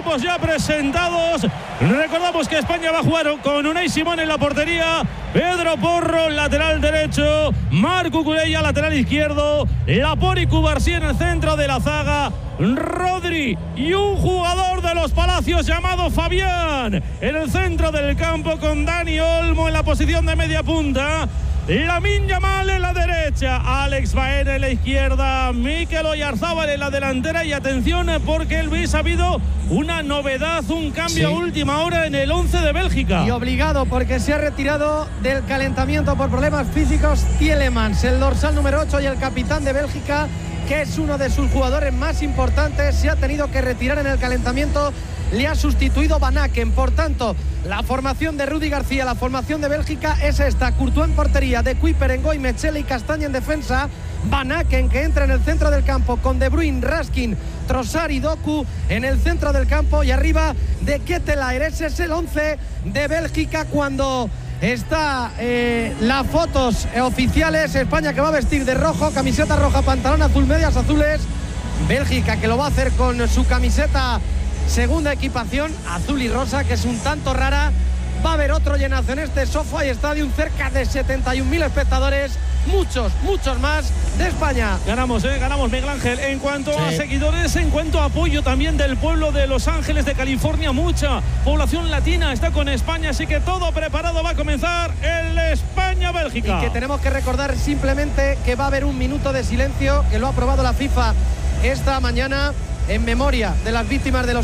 equipos ya presentados. Recordamos que España va a jugar con Unai Simón en la portería, Pedro Porro, lateral derecho, Marc Cucurella, lateral izquierdo, Laporte y Cubarsí en el centro de la zaga, Rodri y un jugador de los Palacios llamado Fabián en el centro del campo, con Dani Olmo en la posición de media punta, Lamine Yamal en la derecha, Alex Baena en la izquierda, Mikel Oyarzabal en la delantera. Y atención, porque Luis, ha habido una novedad, un cambio a última hora en el 11 de Bélgica. Y obligado, porque se ha retirado del calentamiento por problemas físicos Tielemans, el dorsal número 8 y el capitán de Bélgica, que es uno de sus jugadores más importantes. Se ha tenido que retirar en el calentamiento. Le ha sustituido Van Aken. Por tanto, la formación de Rudi García, la formación de Bélgica es esta: Courtois en portería, De Kuyper, Ngoy, Mechele y Castagne en defensa, Van Aken, que entra en el centro del campo con De Bruyne, Raskin, Trossard y Doku en el centro del campo, y arriba De Ketelaere. Ese es el 11 de Bélgica cuando está las fotos oficiales. España, que va a vestir de rojo, camiseta roja, pantalón azul, medias azules. Bélgica, que lo va a hacer con su camiseta segunda equipación, azul y rosa, que es un tanto rara. Va a haber otro llenazo en este SoFi Stadium, cerca de 71.000 espectadores, muchos más de España. Ganamos, Miguel Ángel. En cuanto a seguidores, en cuanto a apoyo también del pueblo de Los Ángeles, de California, mucha población latina está con España, así que todo preparado. Va a comenzar el España-Bélgica. Y que tenemos que recordar simplemente que va a haber un minuto de silencio, que lo ha aprobado la FIFA esta mañana, en memoria de las víctimas de los